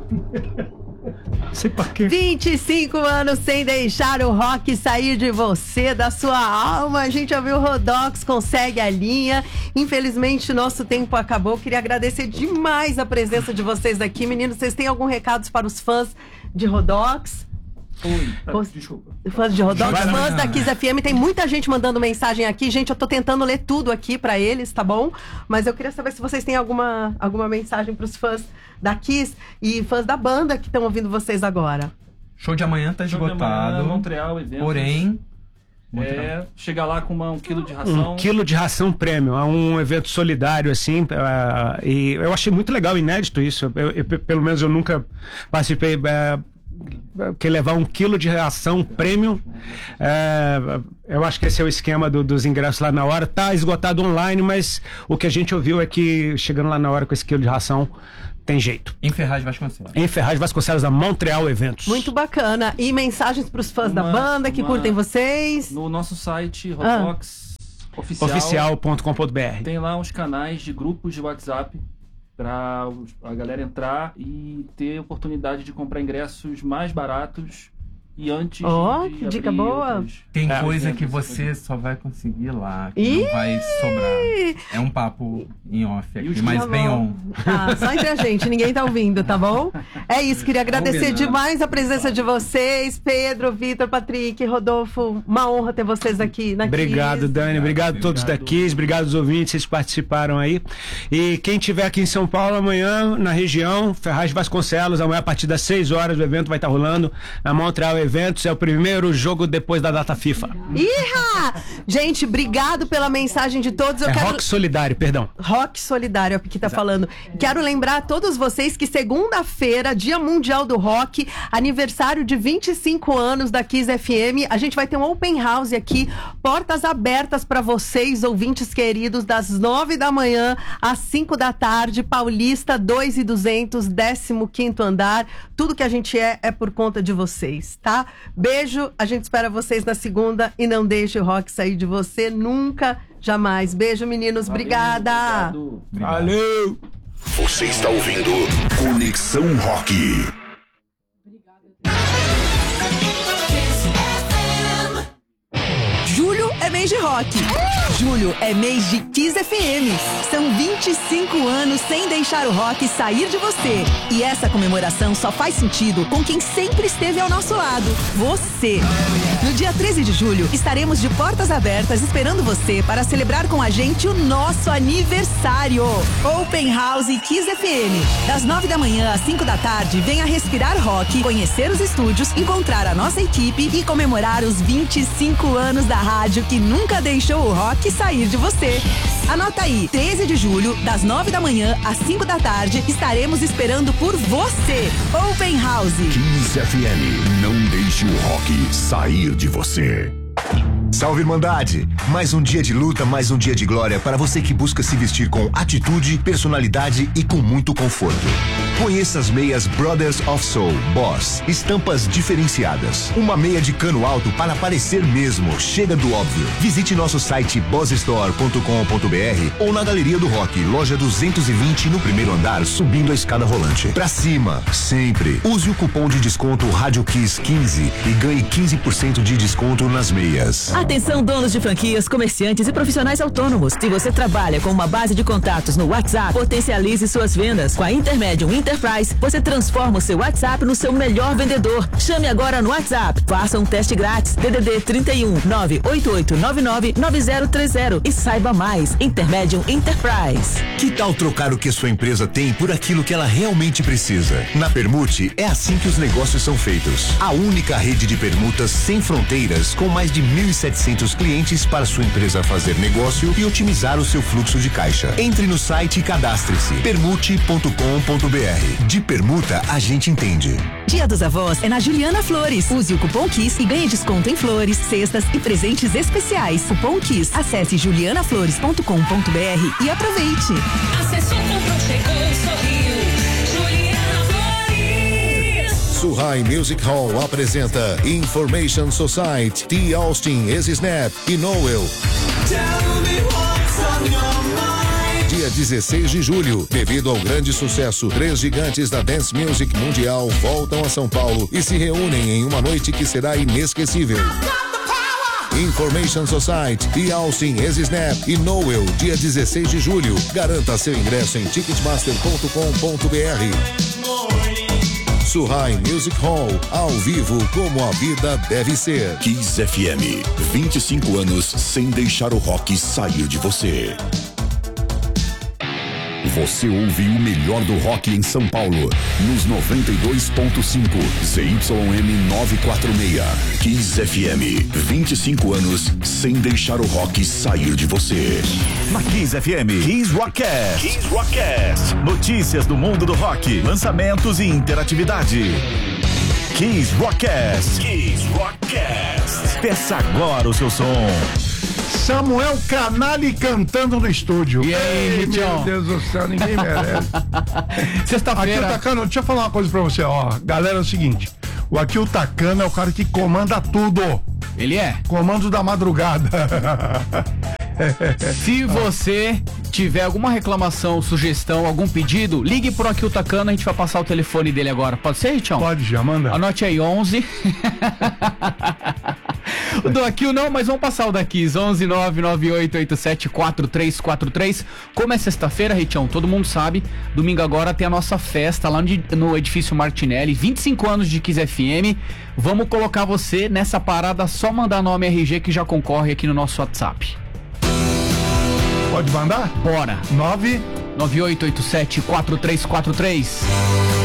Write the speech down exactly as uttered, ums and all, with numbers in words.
Sei pra quê. vinte e cinco anos sem deixar o rock sair de você, da sua alma. A gente ouviu o Rodox, consegue a linha. Infelizmente, nosso tempo acabou. Queria agradecer demais a presença de vocês aqui. Meninos, vocês têm algum recado para os fãs de Rodox? Oi, tá, Os- desculpa. Fãs de Rodox, Vai lá. fãs da Kiss F M. Tem muita gente mandando mensagem aqui. Gente, eu tô tentando ler tudo aqui pra eles, tá bom? Mas eu queria saber se vocês têm alguma, alguma mensagem pros fãs da Kiss e fãs da banda que estão ouvindo vocês agora. Show de amanhã tá Show de esgotado. amanhã, Montreal, evento. Porém, É, chegar lá com uma, um quilo de ração. Um quilo de ração prêmio, é um evento solidário, assim, uh, e eu achei muito legal, inédito isso. Eu, eu, pelo menos eu nunca participei. Uh, que levar um quilo de ração prêmio. Uh, eu acho que esse é o esquema do, dos ingressos lá na hora. Tá esgotado online, mas o que a gente ouviu é que chegando lá na hora com esse quilo de ração, tem jeito. em Ferraz Vasconcelos. Em Ferraz Vasconcelos, da Montreal Eventos. Muito bacana. E mensagens pros fãs da Uma- banda que uma- curtem vocês. No nosso site, Ah. Rodox Oficial, Oficial ponto com ponto b r. tem lá uns canais de grupos de WhatsApp para a galera entrar e ter oportunidade de comprar ingressos mais baratos e antes Ó, de que dica abrir boa. outros- Tem É, coisa eventos, que você só vai conseguir lá, que não vai sobrar. É um papo em off E aqui, os mas Tá bem bom. on. Tá, só entre a gente, ninguém tá ouvindo, tá bom? É isso, queria agradecer Combinado. demais a presença de vocês, Pedro, Vitor, Patrick, Rodolfo. Uma honra ter vocês aqui na Obrigado, Kiss. Dani. Obrigado a todos Obrigado. da Kiss, obrigado aos ouvintes, vocês participaram aí. E quem estiver aqui em São Paulo amanhã, na região, Ferraz Vasconcelos, amanhã a partir das seis horas o evento vai estar rolando na Montreal Eventos. É o primeiro jogo depois da data FIFA. Iha! Gente, obrigado pela mensagem de todos. Eu É quero... rock solidário, perdão. Rock Solidário, é o que tá falando. Quero lembrar a todos vocês que segunda-feira, Dia Mundial do Rock, aniversário de vinte e cinco anos da Kiss F M, a gente vai ter um open house aqui, portas abertas para vocês, ouvintes queridos, das nove da manhã às cinco da tarde, Paulista dois e duzentos, décimo quinto andar. Tudo que a gente é, é por conta de vocês, tá? Beijo, a gente espera vocês na segunda e não deixe o rock sair de você nunca, jamais. Beijo, meninos. Valeu, Obrigada. obrigado. Valeu! Você está ouvindo Conexão Rock. Julho é mês de rock. Julho é mês de Kiss F M. São vinte e cinco anos sem deixar o rock sair de você. E essa comemoração só faz sentido com quem sempre esteve ao nosso lado, você. No dia treze de julho, estaremos de portas abertas esperando você para celebrar com a gente o nosso aniversário. Open House Kiss F M. Das nove da manhã às cinco da tarde, venha respirar rock, conhecer os estúdios, encontrar a nossa equipe e comemorar os vinte e cinco anos da rádio que nunca deixou o rock sair de você. Anota aí, treze de julho, das nove da manhã às cinco da tarde, estaremos esperando por você. Open House. Kiss F M. Não deixe o rock sair de você. Salve, Irmandade! Mais um dia de luta, mais um dia de glória para você que busca se vestir com atitude, personalidade e com muito conforto. Conheça as meias Brothers of Soul Boss, estampas diferenciadas. Uma meia de cano alto para parecer mesmo, chega do óbvio. Visite nosso site boss store ponto com ponto b r ou na Galeria do Rock, loja duzentos e vinte, no primeiro andar, subindo a escada rolante. Pra cima, sempre. Use o cupom de desconto Rádio Kiss quinze e ganhe quinze por cento de desconto nas meias. Atenção, donos de franquias, comerciantes e profissionais autônomos. Se você trabalha com uma base de contatos no WhatsApp, potencialize suas vendas. Com a Intermedium Enterprise, você transforma o seu WhatsApp no seu melhor vendedor. Chame agora no WhatsApp. Faça um teste grátis. D D D trinta e um, nove oito oito nove nove nove zero três zero e saiba mais. Intermedium Enterprise. Que tal trocar o que sua empresa tem por aquilo que ela realmente precisa? Na Permute, é assim que os negócios são feitos. A única rede de permutas sem fronteiras, com mais de mil e setecentos clientes para sua empresa fazer negócio e otimizar o seu fluxo de caixa. Entre no site e cadastre-se. permute ponto com ponto b r. De permuta, a gente entende. Dia dos Avós é na Juliana Flores. Use o cupom KISS e ganhe desconto em flores, cestas e presentes especiais. Cupom KISS. Acesse juliana flores ponto com ponto b r e aproveite. Acessou, comprou, chegou, sorriu. Juliana Flores. Suhai Music Hall apresenta Information Society, T. Austin, Easy Snap e Noel. Dia dia dezesseis de julho. Devido ao grande sucesso, três gigantes da Dance Music Mundial voltam a São Paulo e se reúnem em uma noite que será inesquecível. Information Society, The Austin, Ex-Snap e Noel, dia dezesseis de julho. Garanta seu ingresso em ticketmaster ponto com ponto b r. Surrai Music Hall, ao vivo como a vida deve ser. Kiss F M, vinte e cinco anos sem deixar o rock sair de você. Você ouve o melhor do rock em São Paulo, nos noventa e dois ponto cinco, Z Y M novecentos e quarenta e seis. Kiss F M, vinte e cinco anos sem deixar o rock sair de você. Na Kiss F M, Kiss Rockcast. Kiss Rockcast. Notícias do mundo do rock, lançamentos e interatividade. Kiss Rockcast. Kiss Rockcast. Peça agora o seu som. Samuel Canali cantando no estúdio. E aí, Ei, meu Deus do céu, ninguém merece. Sexta-feira. Akil Takano, deixa eu falar uma coisa pra você, ó. Galera, é o seguinte: o Akil Takano é o cara que comanda tudo. Ele é? Comando da madrugada. Se você tiver alguma reclamação, sugestão, algum pedido, ligue pro Akil Takano, a gente vai passar o telefone dele agora. Pode ser, Richão? Pode, já manda. Anote aí, onze. O do Akil não, mas vamos passar o daqui, onze nove nove oito oito sete quatro três quatro três. Como é sexta-feira, Richão, todo mundo sabe, domingo agora tem a nossa festa lá no Edifício Martinelli, vinte e cinco anos de Kiss F M. Vamos colocar você nessa parada, só mandar nome R G que já concorre aqui no nosso WhatsApp. Pode mandar? Bora. nove nove oito oito sete quatro três quatro três.